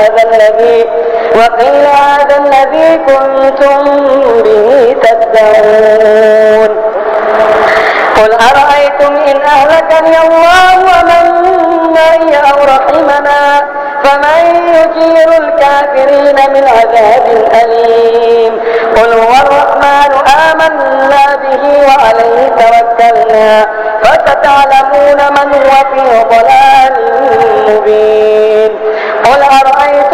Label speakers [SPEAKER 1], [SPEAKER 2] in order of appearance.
[SPEAKER 1] هذا الذي كنتم به تدعون قل أرأيتم إن أهلكني الله ومن معي أو رحمنا فمن يجير الكافرين من عذاب أليم قل هو الرحمن آمنا به وعليه توكلنا فستعلمون من هو في ضلال مبين قل أرأيتم